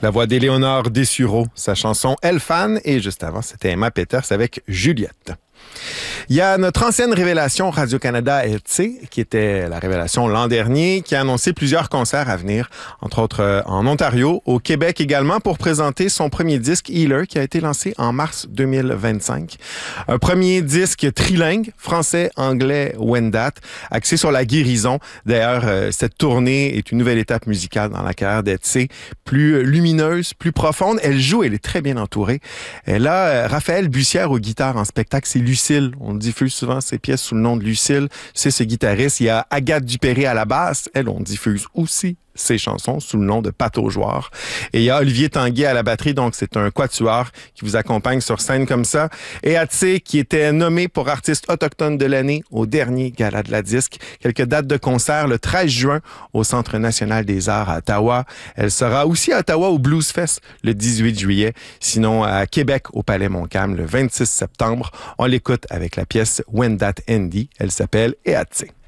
La voix d'Éléonore Dessureau, sa chanson « Elfan » et juste avant, c'était Emma Peters avec Juliette. Il y a notre ancienne révélation Radio-Canada Etsy, qui était la révélation l'an dernier, qui a annoncé plusieurs concerts à venir, entre autres en Ontario, au Québec également, pour présenter son premier disque Healer, qui a été lancé en mars 2025. Un premier disque trilingue, français, anglais, Wendat, axé sur la guérison. D'ailleurs, cette tournée est une nouvelle étape musicale dans la carrière d'Etsy, plus lumineuse, plus profonde. Elle joue, elle est très bien entourée. Elle a Raphaël Bussière aux guitares en spectacle, c'est Lucille. On diffuse souvent ses pièces sous le nom de Lucille. C'est ce guitariste. Il y a Agathe Dupéré à la basse. Elle, on diffuse aussi ses chansons sous le nom de Pat aux joueurs. Et il y a Olivier Tanguay à la batterie, donc c'est un quatuor qui vous accompagne sur scène comme ça. Et Etsy, qui était nommé pour artiste autochtone de l'année au dernier Gala de la disque. Quelques dates de concert le 13 juin au Centre national des arts à Ottawa. Elle sera aussi à Ottawa au Blues Fest le 18 juillet. Sinon, à Québec, au Palais Montcalm, le 26 septembre. On l'écoute avec la pièce When That Andy. Elle s'appelle Etsy.